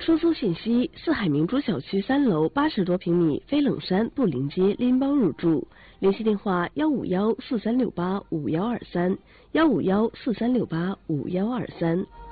收租信息：四海明珠小区3楼80多平米飞冷山布林街拎包入住，联系电话15143685123，15143685123。